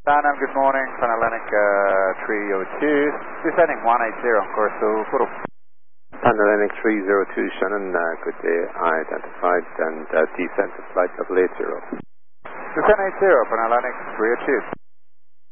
Darnham, good morning, Sun Atlantic 302, descending 180 on course to Kuru. Sun Atlantic 302, Shannon, good day, identified and descent to flight level 80. Descend 80, Sun Atlantic 302.